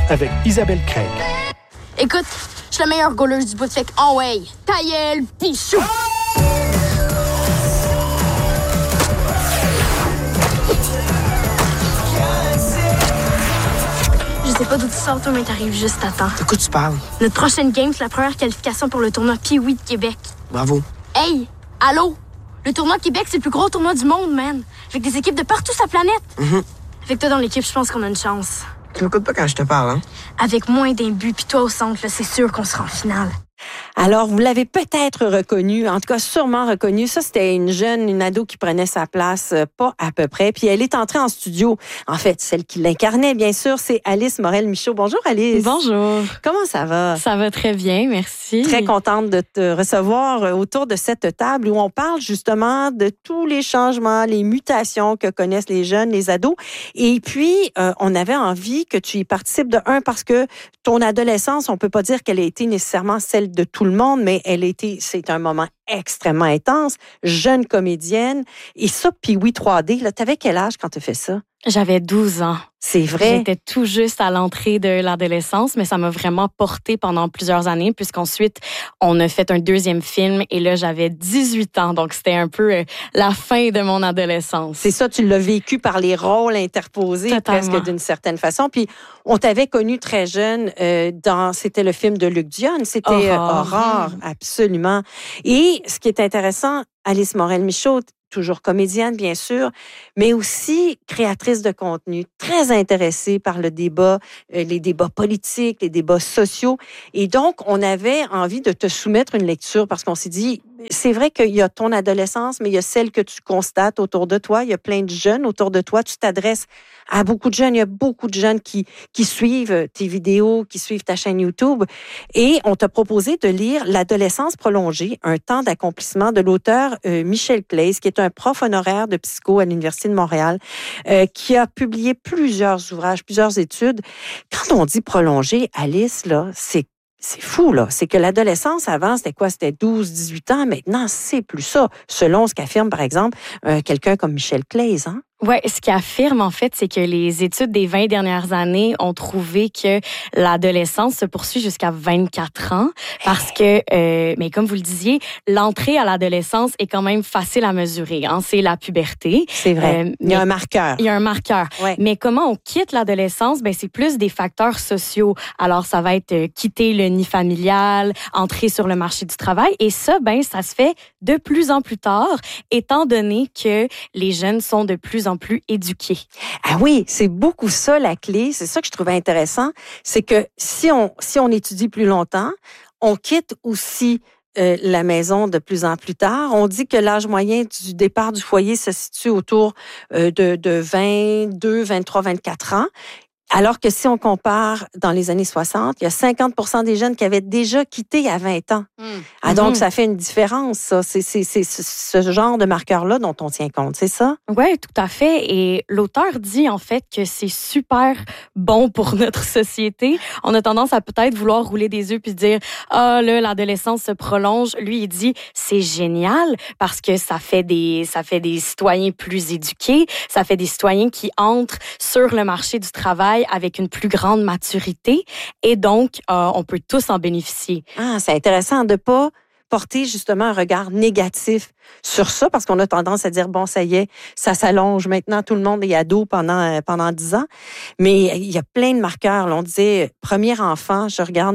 avec Isabelle Craig. Écoute, je suis la meilleure gauleuse du bout, fait que oh ouais, ta gueule, pis chou! Je sais pas d'où tu sors, toi, mais t'arrives juste à temps. De quoi tu parles? Notre prochaine game, c'est la première qualification pour le tournoi Pee-Wee de Québec. Bravo. Hey, allô? Le tournoi de Québec, c'est le plus gros tournoi du monde, man. Avec des équipes de partout sur la planète. Fait que toi, dans l'équipe, je pense qu'on a une chance. Tu m'écoutes pas quand je te parle, hein? Avec moins d'un but, puis toi au centre, là, c'est sûr qu'on sera en finale. Alors, vous l'avez peut-être reconnu, en tout cas sûrement reconnu. Ça, c'était une ado qui prenait sa place, pas à peu près. Puis elle est entrée en studio. En fait, celle qui l'incarnait, bien sûr, c'est Alice Morel-Michaud. Bonjour, Alice. Bonjour. Comment ça va? Ça va très bien, merci. Très contente de te recevoir autour de cette table où on parle justement de tous les changements, les mutations que connaissent les jeunes, les ados. Et puis, on avait envie que tu y participes parce que ton adolescence, on peut pas dire qu'elle a été nécessairement celle de tout le monde, mais c'est un moment extrêmement intense, jeune comédienne. Et ça, puis oui, 3D, là, t'avais quel âge quand tu fait ça? J'avais 12 ans. C'est vrai? J'étais tout juste à l'entrée de l'adolescence, mais ça m'a vraiment portée pendant plusieurs années, puisqu'ensuite, on a fait un deuxième film et là, j'avais 18 ans. Donc, c'était un peu la fin de mon adolescence. C'est ça, tu l'as vécu par les rôles interposés. Totalement. Presque d'une certaine façon. Puis, on t'avait connu très jeune c'était le film de Luc Dion. C'était Aurore, absolument. Et ce qui est intéressant, Alice Morel-Michaud, toujours comédienne, bien sûr, mais aussi créatrice de contenu, très intéressée par le débat, les débats politiques, les débats sociaux. Et donc, on avait envie de te soumettre une lecture parce qu'on s'est dit, c'est vrai qu'il y a ton adolescence, mais il y a celle que tu constates autour de toi. Il y a plein de jeunes autour de toi. Tu t'adresses à beaucoup de jeunes. Il y a beaucoup de jeunes qui suivent tes vidéos, qui suivent ta chaîne YouTube. Et on t'a proposé de lire L'adolescence prolongée, un temps d'accomplissement de l'auteur Michel Claise, qui est un prof honoraire de psycho à l'Université de Montréal, qui a publié plusieurs ouvrages, plusieurs études. Quand on dit prolongée, Alice, là, c'est fou, là. C'est que l'adolescence, avant, c'était quoi? C'était 12, 18 ans. Maintenant, c'est plus ça. Selon ce qu'affirme, par exemple, quelqu'un comme Michel Claise, hein? Ouais, ce qui affirme, en fait, c'est que les études des 20 dernières années ont trouvé que l'adolescence se poursuit jusqu'à 24 ans parce que, mais comme vous le disiez, l'entrée à l'adolescence est quand même facile à mesurer, hein. C'est la puberté. C'est vrai. Il y a un marqueur. Il y a un marqueur. Ouais. Mais comment on quitte l'adolescence? Ben, c'est plus des facteurs sociaux. Alors, ça va être quitter le nid familial, entrer sur le marché du travail. Et ça, ben, ça se fait de plus en plus tard, étant donné que les jeunes sont de plus en plus éduqués. Ah oui, c'est beaucoup ça la clé. C'est ça que je trouvais intéressant. C'est que si on étudie plus longtemps, on quitte aussi la maison de plus en plus tard. On dit que l'âge moyen du départ du foyer se situe autour de 22, 23, 24 ans. Alors que si on compare dans les années 60, il y a 50% des jeunes qui avaient déjà quitté à 20 ans. Ah, donc, ça fait une différence, ça. C'est ce genre de marqueur-là dont on tient compte, c'est ça? Oui, tout à fait. Et l'auteur dit, en fait, que c'est super bon pour notre société. On a tendance à peut-être vouloir rouler des yeux puis dire, ah, là, l'adolescence se prolonge. Lui, il dit, c'est génial parce que ça fait des citoyens plus éduqués. Ça fait des citoyens qui entrent sur le marché du travail avec une plus grande maturité et donc, on peut tous en bénéficier. Ah, c'est intéressant de pas porter justement un regard négatif sur ça parce qu'on a tendance à dire, bon, ça y est, ça s'allonge. Maintenant, tout le monde est ado pendant 10 ans. Mais il y a plein de marqueurs. Là, on disait, premier enfant, je regarde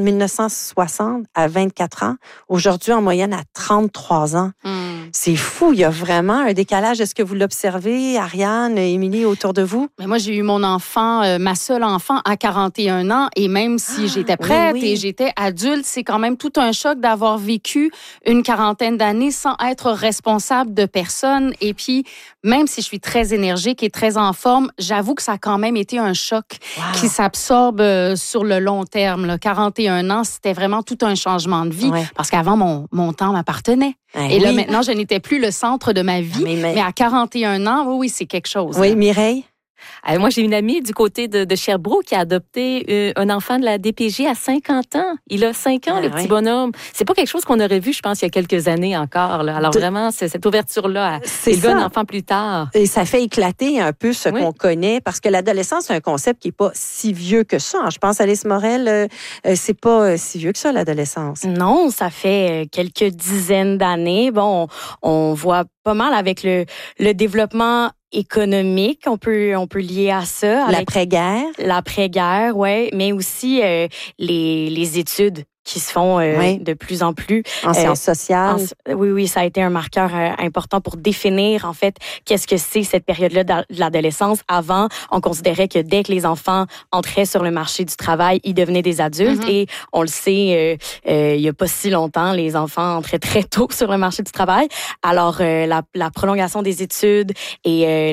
1960 à 24 ans. Aujourd'hui, en moyenne, à 33 ans. C'est fou. Il y a vraiment un décalage. Est-ce que vous l'observez, Ariane, Émilie, autour de vous? Mais moi, j'ai eu mon enfant, ma seule enfant, à 41 ans. Et même si j'étais prête et j'étais adulte, c'est quand même tout un choc d'avoir vécu une quarantaine d'années sans être responsable de personne. Et puis, même si je suis très énergique et très en forme, j'avoue que ça a quand même été un choc qui s'absorbe sur le long terme. Là. 41 ans, c'était vraiment tout un changement de vie parce qu'avant, mon temps m'appartenait. Et là, maintenant, je n'étais plus le centre de ma vie. Mais à 41 ans, oui, c'est quelque chose. Oui, Mireille? Moi, j'ai une amie du côté de Sherbrooke qui a adopté un enfant de la DPJ à 50 ans. Il a 5 ans, le petit bonhomme. C'est pas quelque chose qu'on aurait vu, je pense, il y a quelques années encore. Là. Alors vraiment, c'est cette ouverture-là à élever un enfant plus tard. Et ça fait éclater un peu ce qu'on connaît, parce que l'adolescence, c'est un concept qui n'est pas si vieux que ça. Je pense, Alice Morel, c'est pas si vieux que ça, l'adolescence. Non, ça fait quelques dizaines d'années. Bon, on voit pas mal avec le développement économique, on peut lier à ça. L'après-guerre. L'après-guerre, ouais, mais aussi les études qui se font de plus en plus. En sciences sociales. Oui, ça a été un marqueur important pour définir, en fait, qu'est-ce que c'est cette période-là de l'adolescence. Avant, on considérait que dès que les enfants entraient sur le marché du travail, ils devenaient des adultes. Et on le sait, il y a pas si longtemps, les enfants entraient très tôt sur le marché du travail. Alors, la prolongation des études et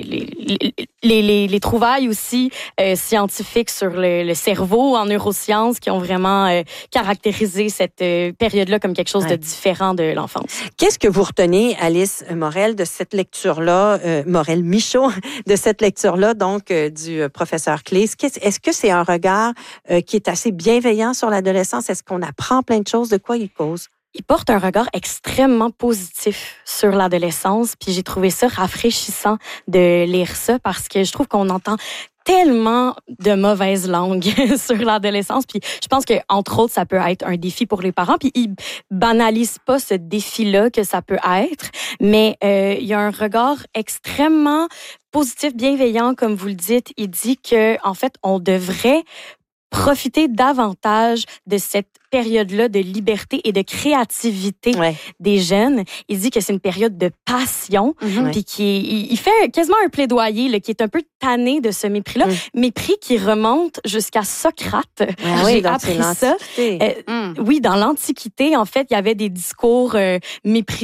les trouvailles aussi scientifiques sur le cerveau en neurosciences qui ont vraiment caractériser cette période-là comme quelque chose de différent de l'enfance. Qu'est-ce que vous retenez, Alice Morel, de cette lecture-là, Morel-Michaud, de cette lecture-là, donc, du professeur Claeys? Est-ce que c'est un regard qui est assez bienveillant sur l'adolescence? Est-ce qu'on apprend plein de choses? De quoi il cause? Il porte un regard extrêmement positif sur l'adolescence, puis j'ai trouvé ça rafraîchissant de lire ça parce que je trouve qu'on entend tellement de mauvaises langues sur l'adolescence. Puis je pense que, entre autres, ça peut être un défi pour les parents. Puis ils banalisent pas ce défi-là que ça peut être. Mais il y a un regard extrêmement positif, bienveillant, comme vous le dites. Il dit que, en fait, on devrait profiter davantage de cette période-là de liberté et de créativité des jeunes. Il dit que c'est une période de passion, puis il fait quasiment un plaidoyer là, qui est un peu tanné de ce mépris-là, mépris qui remonte jusqu'à Socrate. J'ai appris ça. Oui, dans l'Antiquité, en fait, il y avait des discours méprisants